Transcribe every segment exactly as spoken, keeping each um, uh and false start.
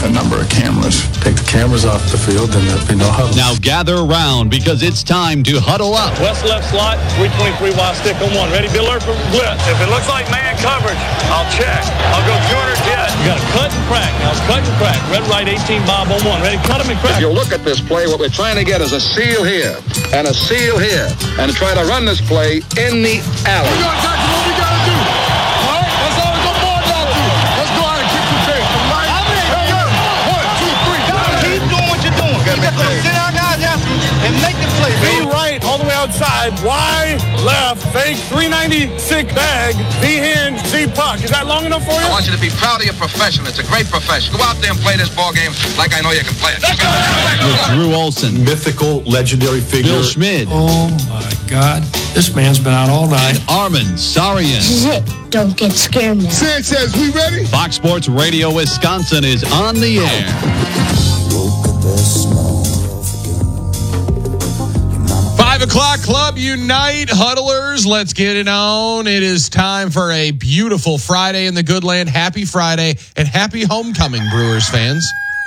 a number of cameras. Take the cameras off the field, and there'll be no huddle. Now gather around because it's time to huddle up. West left slot, three twenty-three wide stick on one. Ready, Bill Earth for blitz. If it looks like man coverage, I'll check. I'll go corner jet. You got to cut and crack. Now it's cut and crack. Red, right, eighteen, Bob on one. Ready, cut him and crack. If you look at this play, what we're trying to get is a seal here and a seal here and try to run this play in the alley. We got exactly what we got to do. All right? That's all the ball got to do. Let's go out and kick some tape. Right? One, two, three. Keep doing what you're doing. You got to sit our guys after and make the play. B right, all the way outside. Y left, fake, three ninety-six bag. B hand, C puck. Is that long enough for you? I want you to be proud of your profession. It's a great profession. Go out there and play this ball game like I know you can play it. With Drew Olson, Mythical, legendary figure. Bill Schmid, Oh, my God. This man's been out all night. Armin Sarian. This is it. Don't get scared now. Sanchez, we ready? Fox Sports Radio Wisconsin is on the air. Five o'clock Club Unite, huddlers. Let's get it on. It is time for a beautiful Friday in the good land. Happy Friday and happy homecoming, Brewers fans.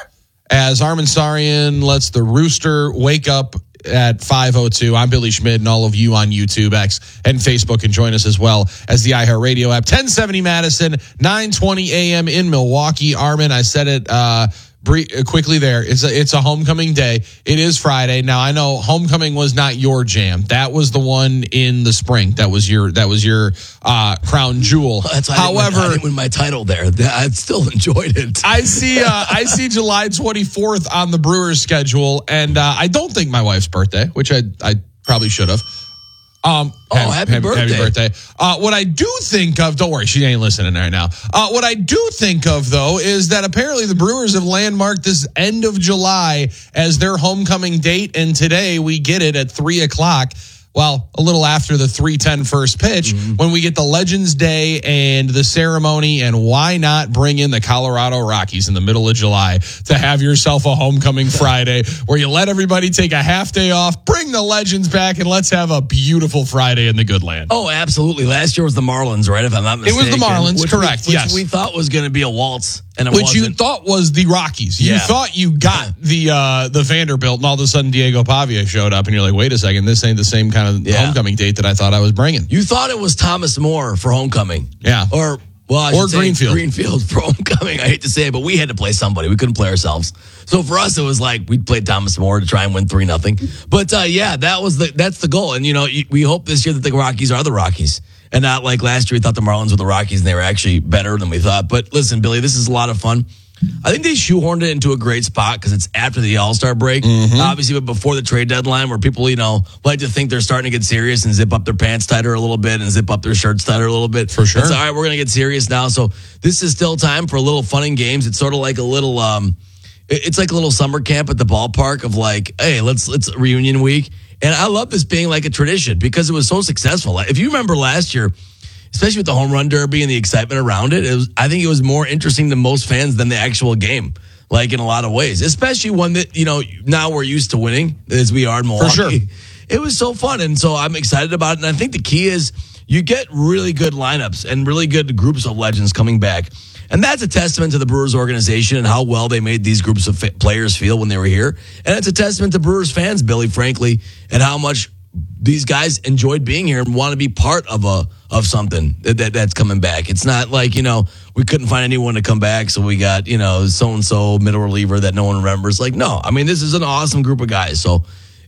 As Armin Sarian lets the rooster wake up at five oh two. I'm Billy Schmid, and all of you on YouTube, X, and Facebook can join us as well as the iHeartRadio app. ten seventy Madison, nine twenty a.m. in Milwaukee. Armin, I said it uh, bre- quickly there. It's a, it's a homecoming day. It is Friday. Now, I know homecoming was not your jam. That was the one in the spring. That was your that was your uh, crown jewel. That's why However, I didn't, win, I didn't win my title there. I still enjoyed it. I see uh, I see July twenty-fourth on the Brewers schedule, and uh, I don't think my wife's birthday, which I I probably should have. Um, oh, happy, happy birthday. Happy birthday. Uh, what I do think of, don't worry, she ain't listening right now. Uh, what I do think of, though, is that apparently the Brewers have landmarked this end of July as their homecoming date, and today we get it at three o'clock. Well, a little after the three ten first pitch, mm-hmm. when we get the Legends Day and the ceremony, and why not bring in the Colorado Rockies in the middle of July to have yourself a homecoming Friday where you let everybody take a half day off, bring the Legends back, and let's have a beautiful Friday in the good land. Oh, absolutely. Last year was the Marlins, right, if I'm not mistaken. It was the Marlins, which correct, we, yes. Which we thought was going to be a waltz. And it Which wasn't. you thought was the Rockies. You yeah. thought you got the uh, the Vanderbilt, and all of a sudden Diego Pavia showed up, and you're like, wait a second, this ain't the same kind of yeah. homecoming date that I thought I was bringing. You thought it was Thomas More for homecoming. Yeah. Or, well, I or should Greenfield. Say Greenfield for homecoming. I hate to say it, but we had to play somebody. We couldn't play ourselves. So for us, it was like we played Thomas More to try and win three nothing. But uh, yeah, that was the that's the goal. And, you know, we hope this year that the Rockies are the Rockies. And not like last year we thought the Marlins were the Rockies and they were actually better than we thought. But listen, Billy, this is a lot of fun. I think they shoehorned it into a great spot because it's after the All-Star break, mm-hmm. obviously, but before the trade deadline where people, you know, like to think they're starting to get serious and zip up their pants tighter a little bit and zip up their shirts tighter a little bit. For sure. It's all right, we're going to get serious now. So this is still time for a little fun and games. It's sort of like a little, um, it's like a little summer camp at the ballpark of like, hey, let's, let's reunion week. And I love this being like a tradition because it was so successful. If you remember last year, especially with the home run derby and the excitement around it, it was, I think it was more interesting to most fans than the actual game, like in a lot of ways, especially one that, you know, now we're used to winning as we are in Milwaukee. For sure. It was so fun. And so I'm excited about it. And I think the key is you get really good lineups and really good groups of legends coming back. And that's a testament to the Brewers organization and how well they made these groups of players feel when they were here. And it's a testament to Brewers fans, Billy, frankly, and how much these guys enjoyed being here and want to be part of a of something that, that that's coming back. It's not like, you know, we couldn't find anyone to come back, so we got, you know, so-and-so middle reliever that no one remembers. Like, no, I mean, this is an awesome group of guys. So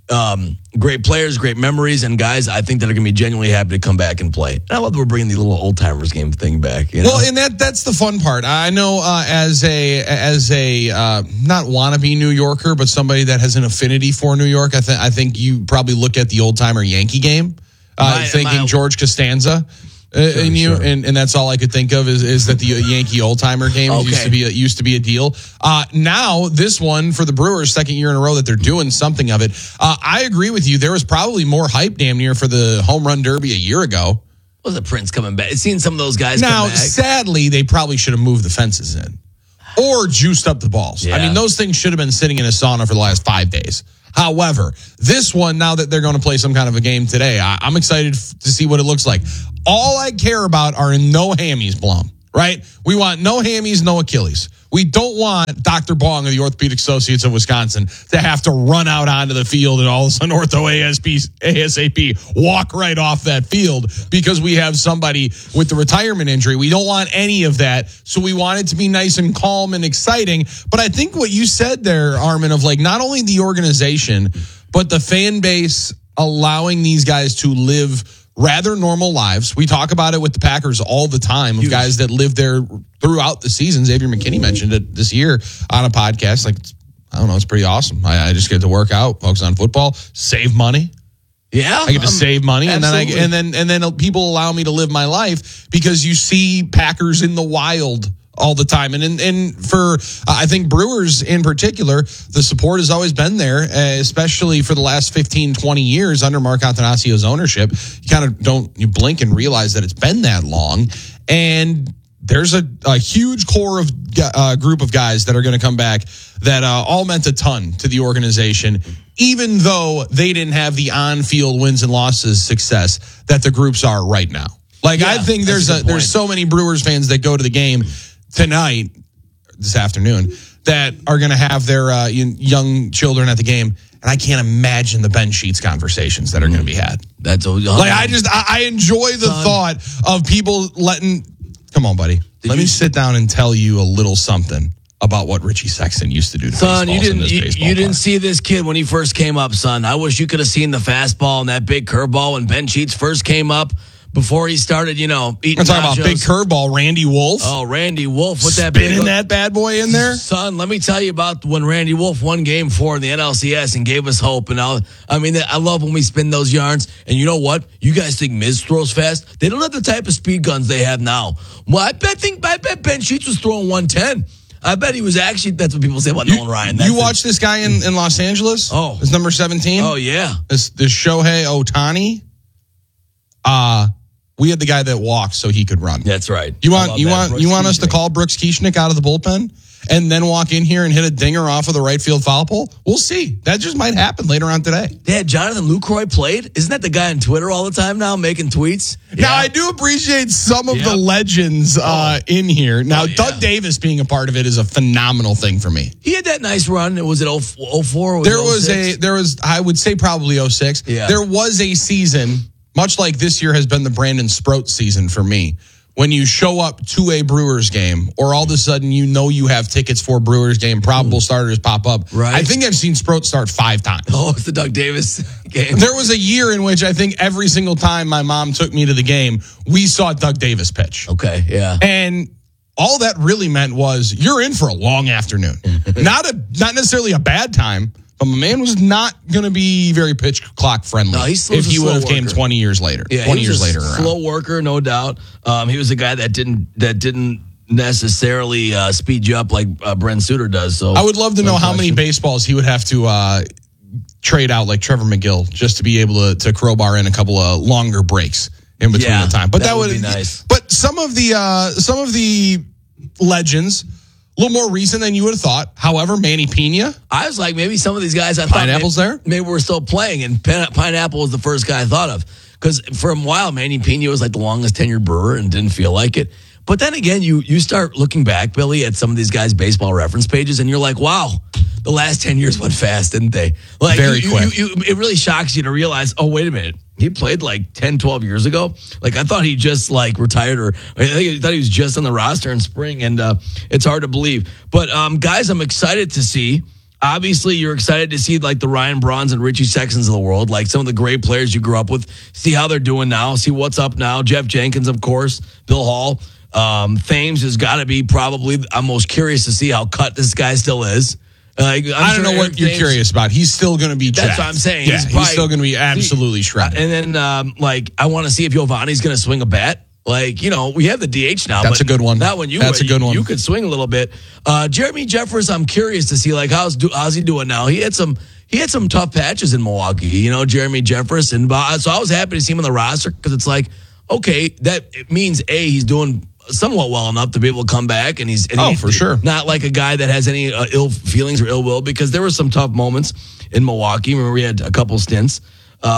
um, great players, great memories, and guys I think that are going to be genuinely happy to come back and play. And I love that we're bringing the little old-timers game thing back. You know? Well, and that that's the fun part. I know uh, as a, as a uh, not wannabe New Yorker, but somebody that has an affinity for New York, I, th- I think you probably look at the old-timer Yankee game, uh, my, thinking my, George Costanza. Uh, sure, and you sure. and, and that's all I could think of is, is that the Yankee old timer game okay. used to be a, used to be a deal. Uh, now this one for the Brewers, second year in a row that they're doing something of it. Uh, I agree with you. There was probably more hype damn near for the home run derby a year ago. Was it Prince coming back? Seeing some of those guys now, come back. Sadly, they probably should have moved the fences in or juiced up the balls. Yeah. I mean, those things should have been sitting in a sauna for the last five days. However, this one, now that they're going to play some kind of a game today, I, I'm excited f- to see what it looks like. All I care about are no hammies, Blum, right? We want no hammies, no Achilles. We don't want Doctor Bong of the Orthopedic Associates of Wisconsin to have to run out onto the field and all of a sudden Ortho ASAP walk right off that field because we have somebody with the retirement injury. We don't want any of that. So we want it to be nice and calm and exciting. But I think what you said there, Armin, of like not only the organization, but the fan base allowing these guys to live rather normal lives. We talk about it with the Packers all the time of Huge. guys that live there throughout the season. Xavier McKinney mentioned it this year on a podcast. Like, I don't know, it's pretty awesome. I, I just get to work out, focus on football, save money. Yeah, I get to um, save money, absolutely. and then I and then and then people allow me to live my life because you see Packers in the wild all the time. And and, and for, uh, I think Brewers in particular, the support has always been there, uh, especially for the last fifteen, twenty years under Mark Attanasios' ownership. You kind of don't, you blink and realize that it's been that long. And there's a, a huge core of uh, group of guys that are going to come back that uh, all meant a ton to the organization, even though they didn't have the on-field wins and losses success that the groups are right now. Like, yeah, I think there's a, a there's so many Brewers fans that go to the game tonight, this afternoon, that are going to have their uh, young children at the game, and I can't imagine the Ben Sheets conversations that are going to be had. That's a, like I just I, I enjoy the Son. thought of people letting. Come on, buddy. Did Let you, me sit down and tell you a little something about what Richie Sexton used to do to Son, you didn't you, you park. didn't see this kid when he first came up, son. I wish you could have seen the fastball and that big curveball when Ben Sheets first came up. Before he started, you know, eating I'm talking nachos. About big curveball, Randy Wolf. Oh, Randy Wolf with that spinning big, that bad boy in there. Son, let me tell you about when Randy Wolf won Game Four in the N L C S and gave us hope. And I'll, I mean, I love when we spin those yarns. And you know what? You guys think Miz throws fast? They don't have the type of speed guns they have now. Well, I bet think I bet Ben Sheets was throwing one ten. I bet he was actually. That's what people say about you, Nolan Ryan. That's you watch this guy in, in Los Angeles? Oh, his number seventeen. Oh yeah, this this Shohei Ohtani. Uh We had the guy that walked so he could run. That's right. You want you want Brooks you want us to call Brooks Kieschnick out of the bullpen and then walk in here and hit a dinger off of the right field foul pole? We'll see. That just might happen later on today. Yeah, Jonathan Lucroy played. Isn't that the guy on Twitter all the time now making tweets? Yeah. Now, I do appreciate some of yep. the legends uh, in here. Now, oh, yeah. Doug Davis being a part of it is a phenomenal thing for me. He had that nice run. Was it oh four? There was a, there was, I would say probably oh six. Yeah. There was a season, much like this year has been the Brandon Sproat season for me, when you show up to a Brewers game, or all of a sudden you know you have tickets for a Brewers game, probable starters pop up. Right. I think I've seen Sproat start five times. Oh, it's the Doug Davis game. There was a year in which I think every single time my mom took me to the game, we saw Doug Davis pitch. Okay, yeah. And all that really meant was you're in for a long afternoon. not a not necessarily a bad time, but my man was not going to be very pitch clock friendly no, if he would have came twenty years later. Yeah, twenty he years was a later. Around. Slow worker, no doubt. Um, he was a guy that didn't that didn't necessarily uh, speed you up like uh, Brent Suter does. So I would love to no know question. how many baseballs he would have to uh, trade out like Trevor McGill just to be able to, to crowbar in a couple of longer breaks in between yeah, the time. But that, that would would be nice. But some of the uh, some of the legends. A little more recent than you would have thought. However, Manny Pena. I was like, maybe some of these guys I Pineapple's thought maybe, there. Maybe we're still playing, and Pine- Pineapple was the first guy I thought of. Because for a while, Manny Pena was like the longest tenured Brewer and didn't feel like it. But then again, you you start looking back, Billy, at some of these guys' baseball reference pages, and you're like, wow, the last ten years went fast, didn't they? Like, Very you, quick. You, you, it really shocks you to realize, oh, wait a minute. He played like ten, twelve years ago. Like, I thought he just like retired, or I think I thought he was just on the roster in spring, and uh, it's hard to believe. But um, guys, I'm excited to see. Obviously, you're excited to see like the Ryan Brauns and Richie Sextons of the world, like some of the great players you grew up with. See how they're doing now. See what's up now. Jeff Jenkins, of course. Bill Hall. Um, Thames has got to be probably. I'm most curious to see how cut this guy still is. Uh, I don't sure know Eric what you're Thames, curious about. He's still going to be jacked. That's what I'm saying. Yeah, he's, he's, probably, still going to be absolutely shredded. And then, um, like, I want to see if Giovanni's going to swing a bat. Like, you know, we have the D H now. That's but a good one. Not when you That's were, a good you, one. You could swing a little bit. Uh, Jeremy Jeffress, I'm curious to see like how's do, how's he doing now. He had some he had some tough patches in Milwaukee. You know, Jeremy Jeffress, and uh, so I was happy to see him on the roster because it's like, okay, that it means a he's doing somewhat well enough to be able to come back, and he's and oh he's for sure not like a guy that has any uh, ill feelings or ill will, because there were some tough moments in Milwaukee. Remember, we had a couple stints. Um,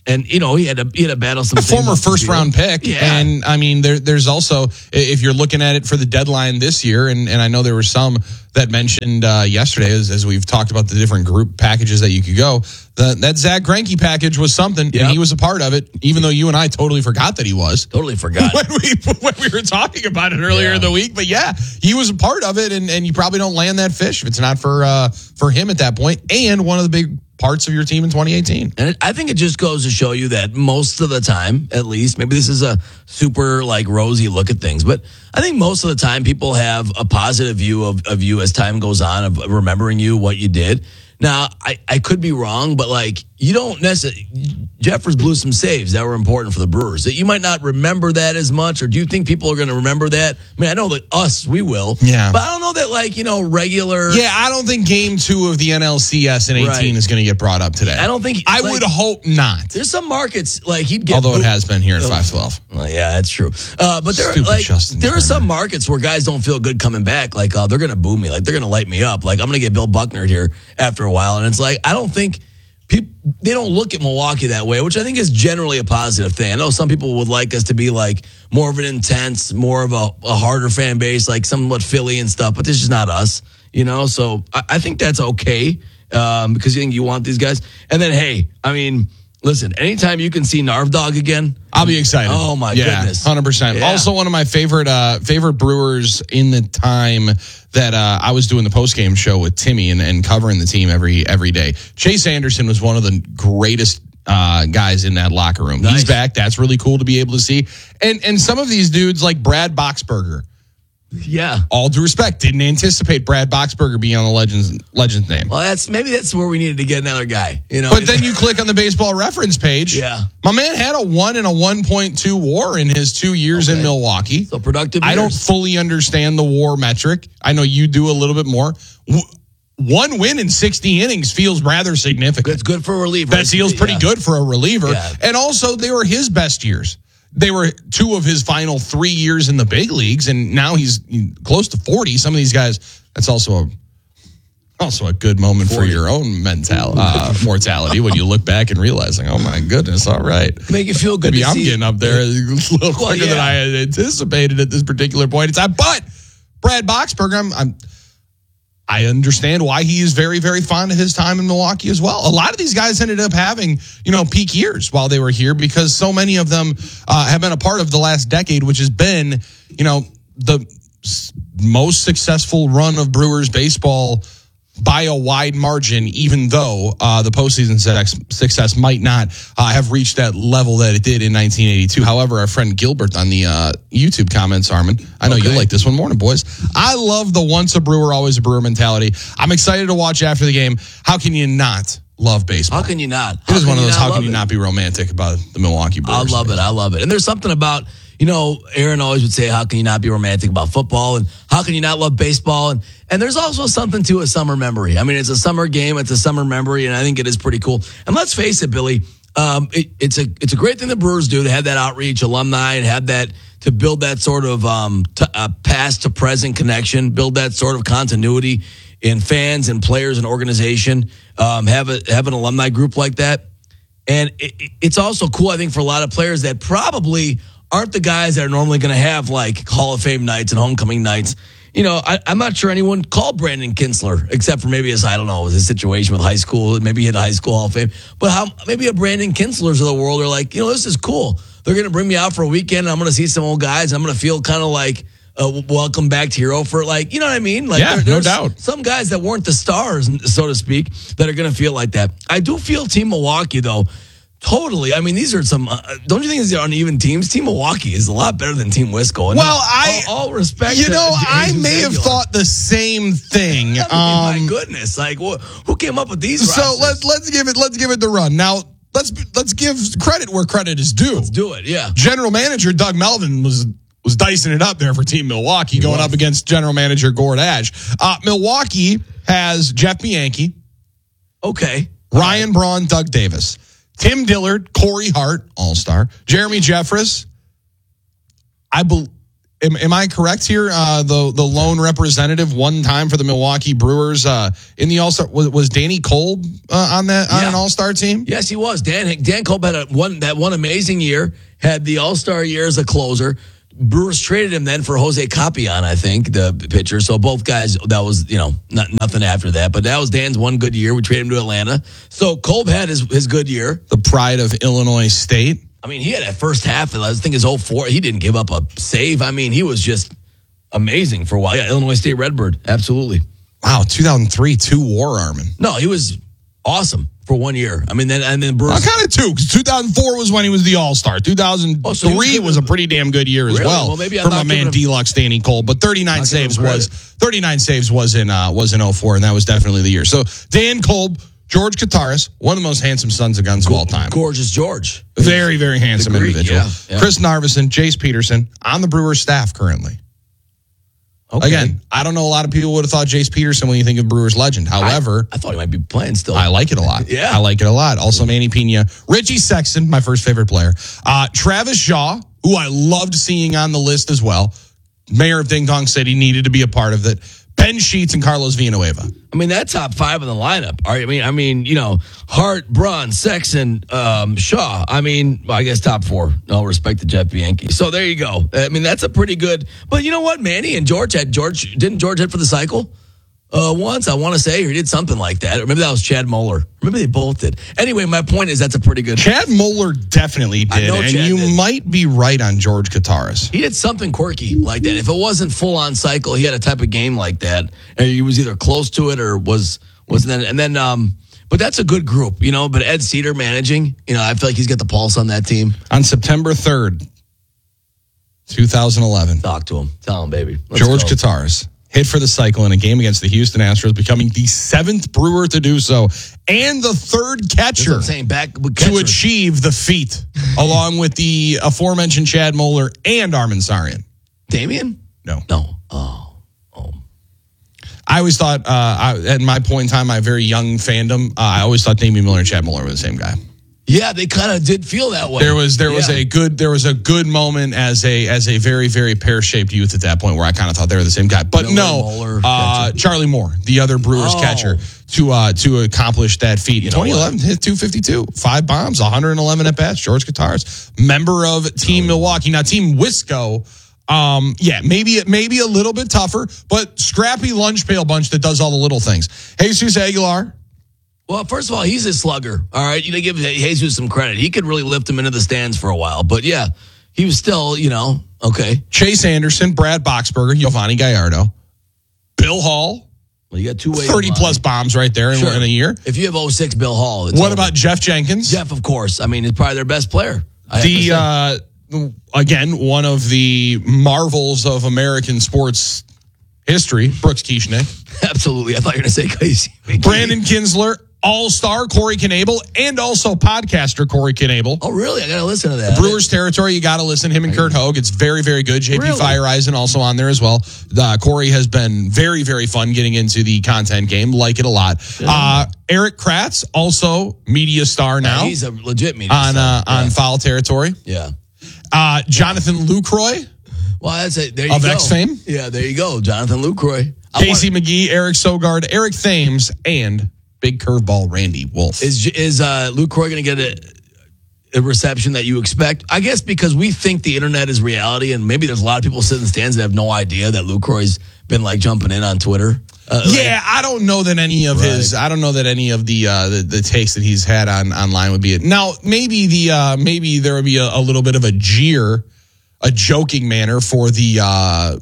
And you know he had to he had to battle some a former first round pick, yeah. and I mean there, there's also if you're looking at it for the deadline this year, and, and I know there were some that mentioned uh, yesterday as, as we've talked about the different group packages that you could go. The, that Zach Greinke package was something, yep. and he was a part of it, even though you and I totally forgot that he was. Totally forgot when we when we were talking about it earlier yeah. in the week. But yeah, he was a part of it, and, and you probably don't land that fish if it's not for uh, for him at that point, and one of the big parts of your team in twenty eighteen. And it, I think it just goes to show you that most of the time, at least, maybe this is a super like rosy look at things, but I think most of the time people have a positive view of, of you as time goes on, of remembering you, what you did. Now, I, I could be wrong, but like you don't necessarily. Jeffers blew some saves that were important for the Brewers. That you might not remember that as much, or do you think people are going to remember that? I mean, I know that us, we will. Yeah. But I don't know that like, you know, regular. Yeah, I don't think game two of the N L C S in eighteen right. is going to get brought up today. I don't think. I like, would hope not. There's some markets like he'd get. Although it has been here at five twelve. Well, yeah, that's true. Uh, but there, Stupid like, Justin there Turner. are some markets where guys don't feel good coming back. Like, uh, they're going to boo me. Like, they're going to light me up. Like, I'm going to get Bill Buckner here after a while. And it's like, I don't think people, they don't look at Milwaukee that way, which I think is generally a positive thing. I know some people would like us to be like more of an intense, more of a, a harder fan base, like somewhat Philly and stuff, but this is not us, you know? So I, I think that's okay um, because you think you want these guys. And then, hey, I mean, listen, anytime you can see Narv Dog again, I'll be excited. Oh my yeah, goodness, one hundred percent. Yeah. Also, one of my favorite uh, favorite Brewers in the time that uh, I was doing the post game show with Timmy and, and covering the team every every day. Chase Anderson was one of the greatest uh, guys in that locker room. Nice. He's back. That's really cool to be able to see. And and some of these dudes like Brad Boxberger. Yeah. All due respect, didn't anticipate Brad Boxberger being on the Legends Legends name. Well, that's maybe that's where we needed to get another guy. You know, but then you click on the baseball reference page. Yeah. My man had a one and a one point two WAR in his two years okay. in Milwaukee. So productive. I years. don't fully understand the WAR metric. I know you do a little bit more. W- One win in sixty innings feels rather significant. That's good for a reliever. That feels pretty yeah. good for a reliever. Yeah. And also, they were his best years. They were two of his final three years in the big leagues, and now he's close to forty. Some of these guys, that's also a also a good moment forty. For your own mental uh, mortality when you look back and realizing, oh my goodness, all right. Make you feel good. Maybe to I'm see getting up there a little quicker well, yeah. than I had anticipated at this particular point in time. But Brad Boxberger, I'm, I'm I understand why he is very, very fond of his time in Milwaukee as well. A lot of these guys ended up having, you know, peak years while they were here because so many of them uh, have been a part of the last decade, which has been, you know, the s- most successful run of Brewers baseball by a wide margin, even though uh, the postseason success might not uh, have reached that level that it did in nineteen eighty-two. However, our friend Gilbert on the uh, YouTube comments, Armin, I know okay. you'll like this one. Morning, boys. I love the once a Brewer, always a Brewer mentality. I'm excited to watch after the game. How can you not love baseball? How can you not? It is one of those, how can you it? not be romantic about the Milwaukee Brewers? I love it. I love it. And there's something about, you know, Aaron always would say, how can you not be romantic about football? And how can you not love baseball? And and there's also something to a summer memory. I mean, it's a summer game. It's a summer memory. And I think it is pretty cool. And let's face it, Billy, um, it, it's a it's a great thing the Brewers do to have that outreach, alumni, and have that, to build that sort of um, t- uh, past to present connection, build that sort of continuity in fans and players and organization, um, have, a, have an alumni group like that. And it, it's also cool, I think, for a lot of players that probably aren't the guys that are normally going to have like Hall of Fame nights and homecoming nights. You know, I, I'm not sure anyone called Brandon Kinsler, except for maybe his, I don't know, his situation with high school. Maybe he had a high school Hall of Fame. But how maybe a Brandon Kinslers of the world are like, you know, this is cool. They're going to bring me out for a weekend, and I'm going to see some old guys. And I'm going to feel kind of like a welcome back to hero for, like, you know what I mean? Like, yeah, there, no doubt. Some guys that weren't the stars, so to speak, that are going to feel like that. I do feel Team Milwaukee, though. Totally. I mean, these are some, uh, don't you think these are uneven teams? Team Milwaukee is a lot better than Team Wisco. And well, I, all, all respect. You to, know, to I may Zagular. have thought the same thing. I mean, um, my goodness. Like, wh- who came up with these So rosters? let's, let's give it, let's give it the run. Now, let's, let's give credit where credit is due. Let's do it. Yeah. General manager Doug Melvin was, was dicing it up there for Team Milwaukee, He going was. up against general manager Gord Ash. Uh, Milwaukee has Jeff Bianchi, Okay. Ryan Braun, Doug Davis, Tim Dillard, Corey Hart, all-star, Jeremy Jeffress. I believe am, am I correct here? Uh, the the lone representative one time for the Milwaukee Brewers uh, in the All Star was, was Danny Kolb uh, on that on Yeah. an All Star team. Yes, he was. Dan Dan Kolb had a one that one amazing year. Had the All Star year as a closer. Brewers traded him then for Jose Capian, I think, the pitcher. So both guys, that was, you know, not, nothing after that. But that was Dan's one good year. We traded him to Atlanta. So Kolb had his, his good year. The pride of Illinois State. I mean, he had that first half, I think his oh four, he didn't give up a save. I mean, he was just amazing for a while. Yeah, Illinois State Redbird, absolutely. Wow, two thousand three, two War Armin. No, he was awesome for one year. I mean, then and then Brewers. Well, kind of two, because two thousand four was when he was the All Star. two thousand three Oh, so he was was, a pretty damn good year as Really? well, Well, maybe I'm for not my man giving him- Deluxe Danny Cole. But thirty-nine Not giving saves him was credit. thirty-nine saves was in uh, was in oh four, and that was definitely the year. So Dan Kolb, George Kataris, one of the most handsome sons of guns of all time. Gorgeous George. Very, very handsome The Greek, individual. yeah, yeah. Chris Narveson, Jace Peterson on the Brewers staff currently. Okay. Again, I don't know. A lot of people would have thought Jace Peterson when you think of Brewers legend. However, I, I thought he might be playing still. I like it a lot. Yeah. I like it a lot. Also, Manny Pena, Richie Sexton, my first favorite player. Uh, Travis Shaw, who I loved seeing on the list as well. Mayor of Ding Dong said he needed to be a part of it. Ben Sheets and Carlos Villanueva. I mean, that top five in the lineup. I mean, I mean, you know, Hart, Braun, Sexton, um, Shaw. I mean, well, I guess top four. No respect to Jeff Bianchi. So there you go. I mean, that's a pretty good. But you know what? Manny and George had George. Didn't George hit for the cycle? Uh, once, I want to say, or he did something like that. Or maybe that was Chad Moeller. Maybe they both did. Anyway, my point is that's a pretty good. Chad Moeller definitely I did, know and Chad you did. might be right on George Kataris. He did something quirky like that. If it wasn't full on cycle, he had a type of game like that. And he was either close to it or was wasn't. Then and then, um, but that's a good group, you know. But Ed Cedar managing, you know, I feel like he's got the pulse on that team. On September third, two thousand eleven, Talk to him, tell him, baby. Let's George go. Kataris hit for the cycle in a game against the Houston Astros, becoming the seventh Brewer to do so and the third That's what catcher I'm saying. Back with to catcher. achieve the feat, along with the aforementioned Chad Moeller and Armin Sarian. Damian? No. No. Oh, oh. I always thought, uh, I, at my point in time, my very young fandom, uh, I always thought Damian Miller and Chad Moeller were the same guy. Yeah, they kind of did feel that way. There was there was Yeah. a good there was a good moment as a as a very very pear shaped youth at that point where I kind of thought they were the same guy, but Miller, no, Moeller, uh, catcher. Charlie Moore, the other Brewers Oh. catcher, to uh, to accomplish that feat. know twenty eleven hit two fifty-two, five bombs, one hundred eleven at bats. George Kataris, member of Team Milwaukee. Now Team Wisco, um, yeah, maybe maybe a little bit tougher, but scrappy lunch pail bunch that does all the little things. Jesus Aguilar. Well, first of all, he's a slugger. All right, you know, give Jesus some credit. He could really lift him into the stands for a while. But yeah, he was still, you know, okay. Chase Anderson, Brad Boxberger, Giovanni Gallardo, Bill Hall, Well, you got two ways. thirty plus bombs right there in, Sure. in a year. If you have oh six Bill Hall, it's What over. about Jeff Jenkins? Jeff? Of course. I mean, he's probably their best player. I have to The say. uh, again, one of the marvels of American sports history, Brooks Kieschnick, Absolutely. I thought you were going to say Casey. Brandon Kinsler, All-Star Corey Knable, and also podcaster Corey Knable. Oh, really? I got to listen to that. Brewers territory, you got to listen. Him and Kurt Hogue, it's very, very good. J P Really? Fireeisen also on there as well. Uh, Corey has been very, very fun getting into the content game. Like it a lot. Uh, Eric Kratz, also media star now He's a legit media on star. uh, on Foul Territory. Yeah. Uh, Jonathan Lucroy, Well, that's it. There you Of go. X fame? Yeah, there you go. Jonathan Lucroy. I Casey want- McGee, Eric Sogard, Eric Thames, and big curveball Randy Wolf. Is is uh, Lucroy going to get a, a reception that you expect? I guess because we think the internet is reality, and maybe there's a lot of people sitting in the stands that have no idea that Lucroy's been like jumping in on Twitter. Uh, Yeah, I don't know that any of Right. his, I don't know that any of the uh, the, the takes that he's had on online would be it. Now, maybe the uh, maybe there would be a, a little bit of a jeer, a joking manner for the, uh,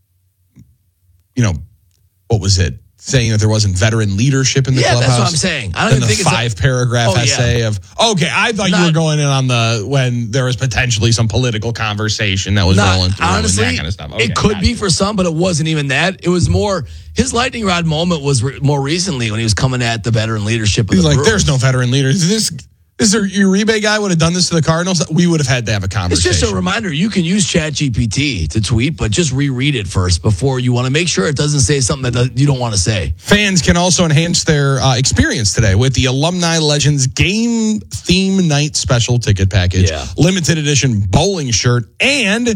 you know, what was it? Saying that there wasn't veteran leadership in the Yeah, that's clubhouse. what I'm saying. I don't Then even the think it's a- five paragraph Oh, yeah. essay of okay. I thought you Not- were going in on the when there was potentially some political conversation that was Not- rolling through honestly, and that kind of stuff. Okay, it could gotcha. be for some, but it wasn't even that. It was more his lightning rod moment was re- more recently when he was coming at the veteran leadership. Of He's the like, Brewers. there's no veteran leaders. This this Uribe guy would have done this to the Cardinals. We would have had to have a It's conversation. just a reminder. You can use ChatGPT to tweet, but just reread it first before you want to make sure it doesn't say something that you don't want to say. Fans can also enhance their uh, experience today with the Alumni Legends Game Theme Night Special Ticket Package, Yeah. limited edition bowling shirt, and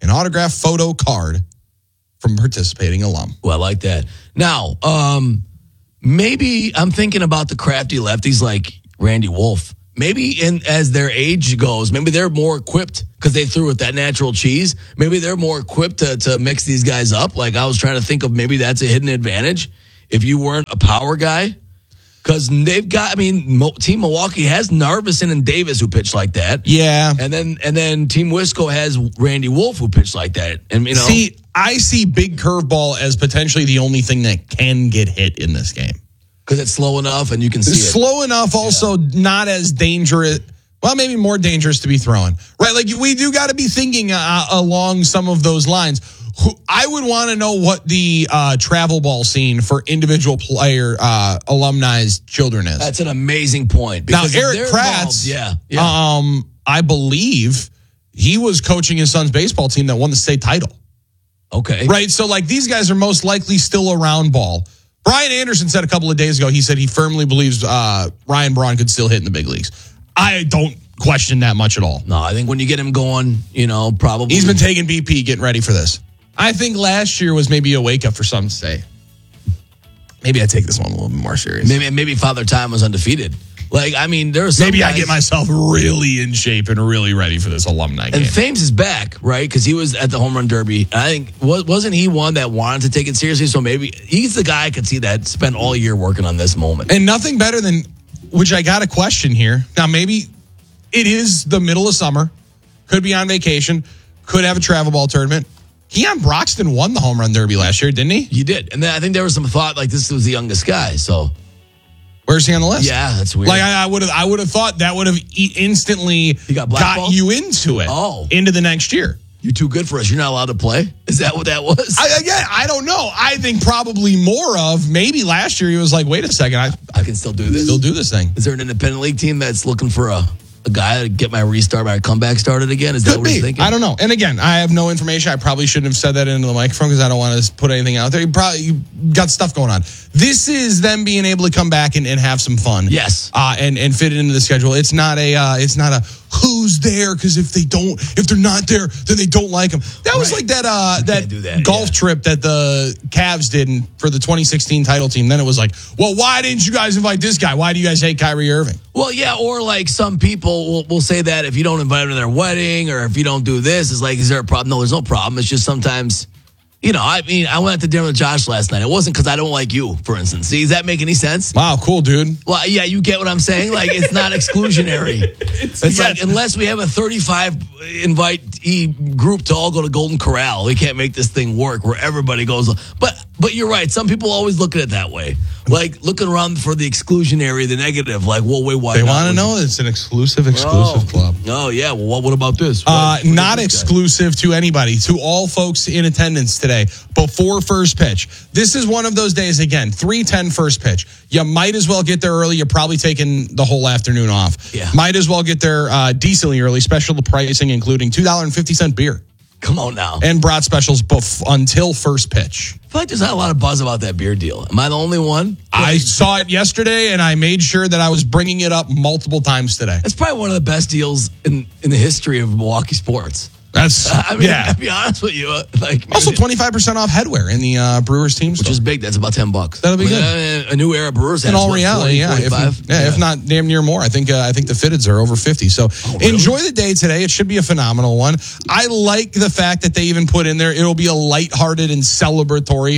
an autographed photo card from participating alum. Well, I like that. Now, um, maybe I'm thinking about the crafty lefties like Randy Wolf. Maybe in as their age goes, maybe they're more equipped because they threw with that natural cheese. Maybe they're more equipped to, to mix these guys up. Like I was trying to think of maybe that's a hidden advantage if you weren't a power guy. Because they've got, I mean, Mo, Team Milwaukee has Narveson and Davis who pitch like that. Yeah. And then and then Team Wisco has Randy Wolf who pitched like that. And you know, See, I see big curveball as potentially the only thing that can get hit in this game. because it's slow enough and you can see it's it. Slow enough, also yeah. not as dangerous. Well, maybe more dangerous to be throwing. Right, like we do got to be thinking uh, along some of those lines. I would want to know what the uh, travel ball scene for individual player uh, alumni's children is. That's an amazing point. Now, Eric Kratz, yeah, yeah. Um, I believe he was coaching his son's baseball team that won the state title. Okay. Right, so like these guys are most likely still around ball. Brian Anderson said a couple of days ago, he said he firmly believes uh, Ryan Braun could still hit in the big leagues. I don't question that much at all. No, I think when you get him going, you know, probably. He's been taking B P, getting ready for this. I think last year was maybe a wake up for some to say. Maybe I take this one a little bit more serious. Maybe maybe Father Time was undefeated. Like, I mean, there's maybe guys, I get myself really in shape and really ready for this alumni game. And Thames is back, right? Because he was at the home run derby. I think wasn't he one that wanted to take it seriously? So maybe he's the guy I could see that spent all year working on this moment. And nothing better than, which I got a question here. Now maybe it is the middle of summer, could be on vacation, could have a travel ball tournament. Keon Broxton won the home run derby last year, didn't he? He did. And then I think there was some thought like this was the youngest guy. So where's he on the list? Yeah, that's weird. Like I would have, I would have thought that would have e- instantly he got, got you into it. Oh, into the next year. You're too good for us. You're not allowed to play. Is that what that was? I, again, I don't know. I think probably more of maybe last year he was like, wait a second, I I can still do this. Still do this thing. Is there an independent league team that's looking for a? A guy to get my restart, my comeback started again? Is that Could what be. he's thinking? I don't know. And again, I have no information. I probably shouldn't have said that into the microphone because I don't want to put anything out there. You probably you got stuff going on. This is them being able to come back and, and have some fun. Yes. Uh, and, and fit it into the schedule. It's not a uh, it's not a who's there because if they don't, if they're not there, then they don't like them. That was right. like that uh, that, that golf yeah. trip that the Cavs did in, for the twenty sixteen title team. Then it was like, well, why didn't you guys invite this guy? Why do you guys hate Kyrie Irving? Well, yeah, or like some people will, will say that if you don't invite them to their wedding or if you don't do this, it's like, is there a problem? No, there's no problem. It's just sometimes, you know, I mean, I went to dinner with Josh last night. It wasn't because I don't like you, for instance. See, does that make any sense? Wow, cool, dude. Well, yeah, you get what I'm saying? Like, it's not exclusionary. it's it's yes. like, unless we have a thirty-five invitee group to all go to Golden Corral, we can't make this thing work where everybody goes. But but you're right. Some people always look at it that way. Like, looking around for the exclusionary, the negative. Like, well, wait, why They not? want to know it's an exclusive, exclusive oh. club. Oh, yeah. Well, what, what about this? Uh, what, not exclusive to anybody, to all folks in attendance today before first pitch. This is one of those days, again, three ten first pitch. You might as well get there early. You're probably taking the whole afternoon off. Yeah. Might as well get there uh, decently early. Special pricing, including two dollars and fifty cents beer. Come on now. And brat specials bef- until first pitch. I feel like there's not a lot of buzz about that beer deal. Am I the only one? I saw it yesterday, and I made sure that I was bringing it up multiple times today. It's probably one of the best deals in, in the history of Milwaukee sports. That's, I mean, yeah. to be honest with you, like also twenty-five percent off headwear in the uh, Brewers team store. Which is big. That's about ten bucks. That'll be I mean, good. A, a new era Brewers. In has, all what, reality, forty, yeah, if, yeah, yeah, if not damn near more. I think uh, I think the fitteds are over fifty. So oh, really? Enjoy the day today. It should be a phenomenal one. I like the fact that they even put in there. It'll be a lighthearted and celebratory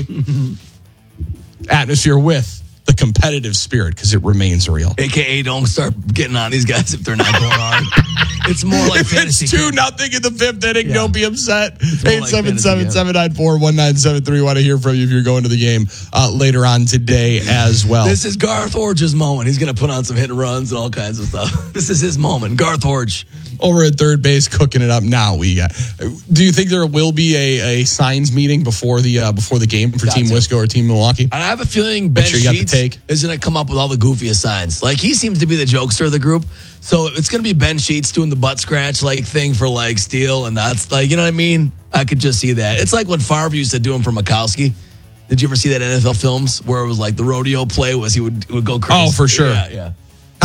atmosphere with the competitive spirit because it remains real. A K A don't start getting on these guys if they're not going hard. It's more like if fantasy. It's two game. nothing in the fifth inning. Yeah. Don't be upset. more eight like seven seven, fantasy seven nine four, one nine seven three. Want to hear from you if you're going to the game uh, later on today as well. This is Garth Orge's moment. He's going to put on some hit and runs and all kinds of stuff. This is his moment. Garth Orge. Over at third base, cooking it up now. We got. Do you think there will be a, a signs meeting before the uh, before the game for got Team to. Wisco or Team Milwaukee? I have a feeling Ben sure you got the Sheets take. is going to come up with all the goofiest signs. Like, he seems to be the jokester of the group. So it's going to be Ben Sheets doing the butt scratch like thing for like Steele, and that's like, you know what I mean? I could just see that. It's like what Favre used to do him for Mikowski. Did you ever see that N F L films where it was like the rodeo play was he would, he would go crazy? Oh, for sure. Yeah, yeah.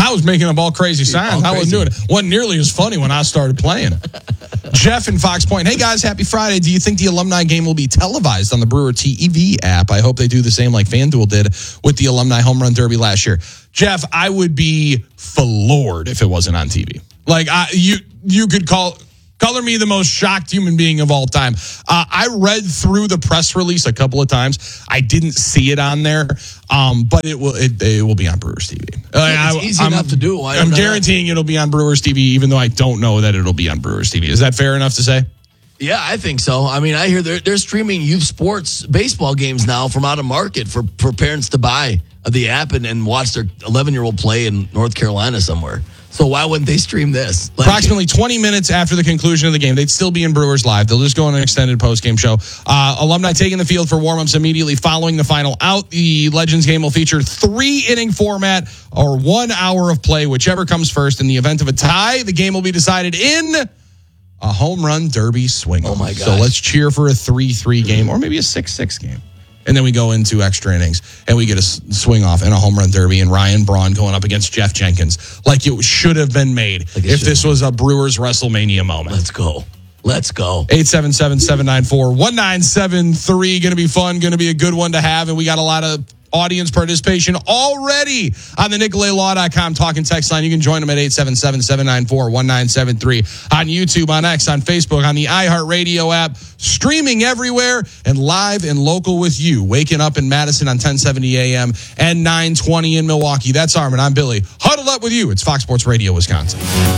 I was making up all crazy signs. all I wasn't crazy. doing it. Wasn't nearly as funny when I started playing. Jeff in Fox Point. Hey, guys, happy Friday. Do you think the alumni game will be televised on the Brewer T V app? I hope they do the same like FanDuel did with the Alumni Home Run Derby last year. Jeff, I would be floored if it wasn't on T V. Like, I, you you could call... Color me the most shocked human being of all time. Uh, I read through the press release a couple of times. I didn't see it on there, um, but it will it, it will be on Brewers T V. Uh, It's easy I'm, enough to do. Why I'm not? guaranteeing it'll be on Brewers T V, even though I don't know that it'll be on Brewers T V. Is that fair enough to say? Yeah, I think so. I mean, I hear they're, they're streaming youth sports baseball games now from out of market for, for parents to buy the app and, and watch their eleven-year-old play in North Carolina somewhere. So why wouldn't they stream this? Like, Approximately twenty minutes after the conclusion of the game, they'd still be in Brewers Live. They'll just go on an extended post-game show. Uh, alumni taking the field for warm-ups immediately following the final out. The Legends game will feature three-inning format or one hour of play, whichever comes first. In the event of a tie, the game will be decided in a home run derby swing. Oh, my So gosh. let's cheer for a three three game or maybe a six six game. And then we go into extra innings and we get a s- swing off in a home run derby and Ryan Braun going up against Jeff Jenkins like it should have been made Like it if should this was a Brewers WrestleMania moment. Let's go. Let's go. eight seven seven, seven nine four, one nine seven three. Going to be fun. Going to be a good one to have. And we got a lot of audience participation already on the Nicolay Law dot com talking text line. You can join them at eight seven seven, seven nine four, one nine seven three on YouTube, on X, on Facebook, on the iHeartRadio app, streaming everywhere and live and local with you. Waking up in Madison on ten seventy A M and nine twenty in Milwaukee. That's Armin. I'm Billy. Huddled up with you. It's Fox Sports Radio, Wisconsin.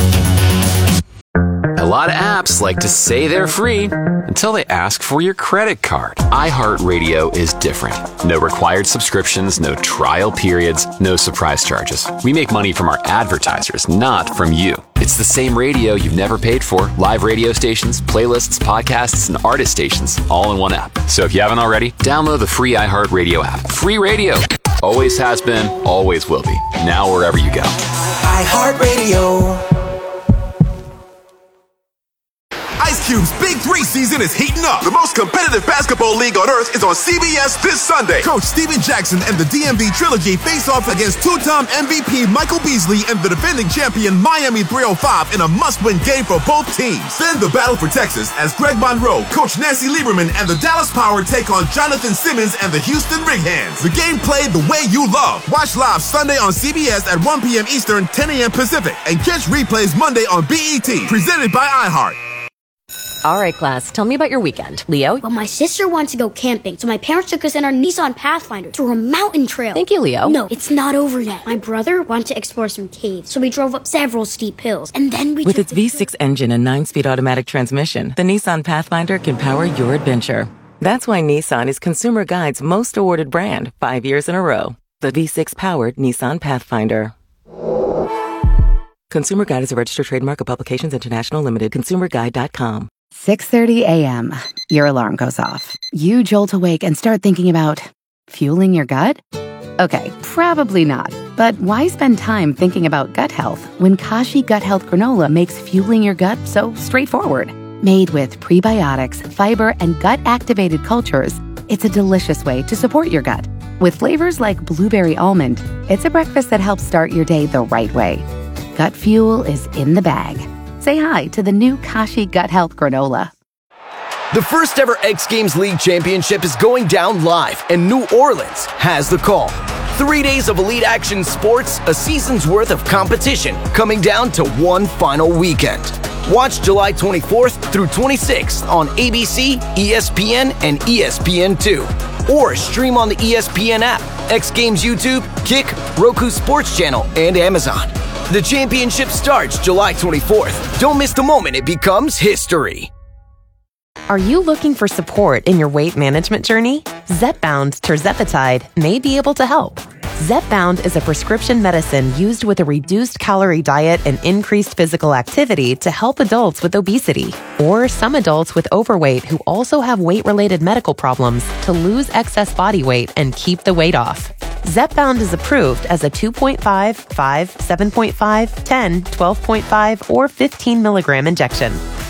A lot of apps like to say they're free until they ask for your credit card. iHeartRadio is different. No required subscriptions, no trial periods, no surprise charges. We make money from our advertisers, not from you. It's the same radio you've never paid for. Live radio stations, playlists, podcasts, and artist stations all in one app. So if you haven't already, download the free iHeartRadio app. Free radio. Always has been, always will be. Now wherever you go. iHeartRadio. Ice Cube's Big Three season is heating up. The most competitive basketball league on earth is on C B S this Sunday. Coach Steven Jackson and the D M V Trilogy face off against two-time M V P Michael Beasley and the defending champion Miami three oh five in a must-win game for both teams. Then the battle for Texas as Greg Monroe, Coach Nancy Lieberman, and the Dallas Power take on Jonathan Simmons and the Houston Rig Hands. The game played the way you love. Watch live Sunday on C B S at one p.m. Eastern, ten a.m. Pacific, and catch replays Monday on B E T. Presented by iHeart. All right, class, tell me about your weekend. Leo? Well, my sister wants to go camping, so my parents took us in our Nissan Pathfinder to a mountain trail. Thank you, Leo. No, it's not over yet. My brother wanted to explore some caves, so we drove up several steep hills, and then we With took its the V six engine and nine-speed automatic transmission, the Nissan Pathfinder can power your adventure. That's why Nissan is Consumer Guide's most awarded brand five years in a row. The V six-powered Nissan Pathfinder. Consumer Guide is a registered trademark of Publications International Limited. consumer guide dot com. six thirty a.m. Your alarm goes off. You jolt awake and start thinking about fueling your gut? Okay, probably not. But why spend time thinking about gut health when Kashi Gut Health Granola makes fueling your gut so straightforward? Made with prebiotics, fiber, and gut-activated cultures, it's a delicious way to support your gut. With flavors like blueberry almond, it's a breakfast that helps start your day the right way. Gut fuel is in the bag. Say hi to the new Kashi Gut Health Granola. The first ever X Games League Championship is going down live, and New Orleans has the call. Three days of elite action sports, a season's worth of competition, coming down to one final weekend. Watch July twenty-fourth through twenty-sixth on A B C, E S P N, and E S P N two. Or stream on the E S P N app, X Games YouTube, Kick, Roku Sports Channel, and Amazon. The championship starts July twenty-fourth. Don't miss the moment it becomes history. Are you looking for support in your weight management journey? Zepbound tirzepatide may be able to help. Zepbound is a prescription medicine used with a reduced calorie diet and increased physical activity to help adults with obesity or some adults with overweight who also have weight-related medical problems to lose excess body weight and keep the weight off. Zepbound is approved as a two point five, five, seven point five, ten, twelve point five, or fifteen milligram injection.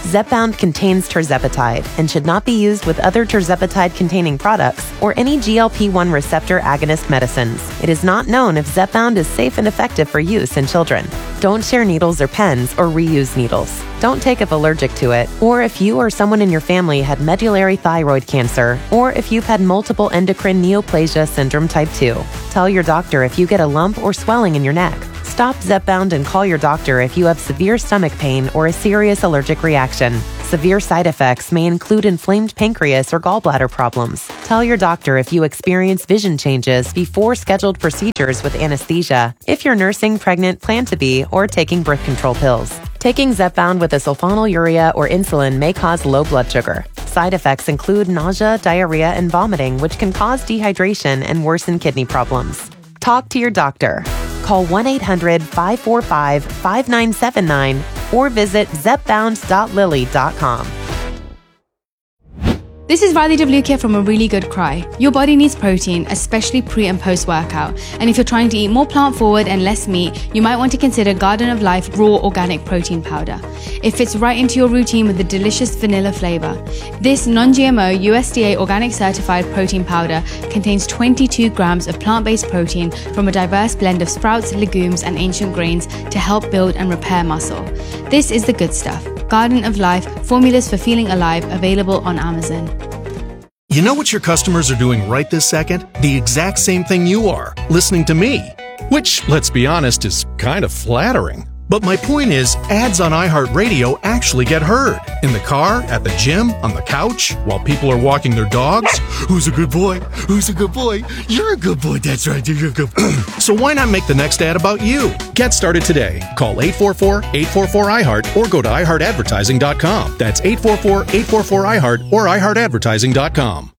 Zepbound contains tirzepatide and should not be used with other tirzepatide-containing products or any G L P one receptor agonist medicines. It is not known if Zepbound is safe and effective for use in children. Don't share needles or pens or reuse needles. Don't take if allergic to it, or if you or someone in your family had medullary thyroid cancer, or if you've had multiple endocrine neoplasia syndrome type two. Tell your doctor if you get a lump or swelling in your neck. Stop Zepbound and call your doctor if you have severe stomach pain or a serious allergic reaction. Severe side effects may include inflamed pancreas or gallbladder problems. Tell your doctor if you experience vision changes before scheduled procedures with anesthesia, if you're nursing, pregnant, plan to be, or taking birth control pills. Taking Zepbound with a sulfonylurea or insulin may cause low blood sugar. Side effects include nausea, diarrhea, and vomiting, which can cause dehydration and worsen kidney problems. Talk to your doctor. Call one eight hundred, five four five, five nine seven nine or visit zepbound dot lilly dot com. This is Riley Devlukia from A Really Good Cry. Your body needs protein, especially pre and post workout. And if you're trying to eat more plant forward and less meat, you might want to consider Garden of Life Raw Organic Protein Powder. It fits right into your routine with the delicious vanilla flavor. This non-G M O U S D A organic certified protein powder contains twenty-two grams of plant-based protein from a diverse blend of sprouts, legumes, and ancient grains to help build and repair muscle. This is the good stuff. Garden of Life, formulas for feeling alive, available on Amazon. You know what your customers are doing right this second? The exact same thing you are, listening to me. Which, let's be honest, is kind of flattering. But my point is, ads on iHeartRadio actually get heard. In the car, at the gym, on the couch, while people are walking their dogs. Who's a good boy? Who's a good boy? You're a good boy. That's right. You're a good boy. So why not make the next ad about you? Get started today. Call eight four four, eight four four, I heart or go to i heart advertising dot com. That's eight four four, eight four four, I heart or i heart advertising dot com.